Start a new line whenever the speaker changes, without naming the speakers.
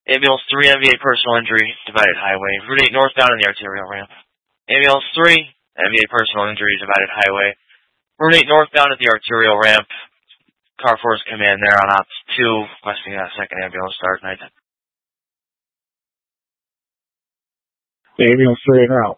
Ambulance 3, MVA personal injury, divided highway. Route 8 northbound in the arterial ramp. Ambulance 3, MVA personal injury, divided highway. Route 8 northbound at the arterial ramp. Car 4's command there on Ops 2, requesting a second ambulance start night.
Ambulance 3 en route.